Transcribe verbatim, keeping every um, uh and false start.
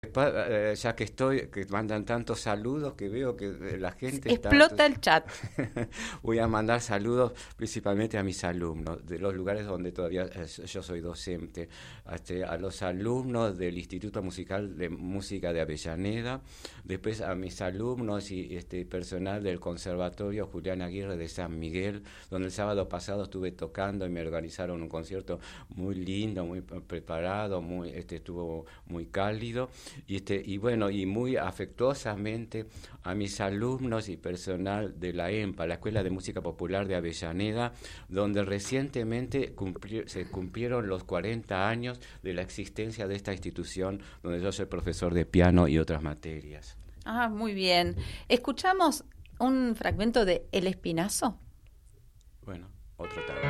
Eh, ya que estoy, que mandan tantos saludos, que veo que la gente Explota está... el chat. Voy a mandar saludos principalmente a mis alumnos, de los lugares donde todavía eh, yo soy docente, este, a los alumnos del Instituto Musical de Música de Avellaneda, después a mis alumnos y este personal del Conservatorio Julián Aguirre de San Miguel, donde el sábado pasado estuve tocando y me organizaron un concierto muy lindo, muy preparado, muy este estuvo muy cálido. Y, este, y bueno, y muy afectuosamente a mis alumnos y personal de la E M P A, la Escuela de Música Popular de Avellaneda, donde recientemente cumpli- se cumplieron los cuarenta años de la existencia de esta institución, donde yo soy profesor de piano y otras materias. Ah, muy bien. Escuchamos un fragmento de El Espinazo. Bueno, otro tango.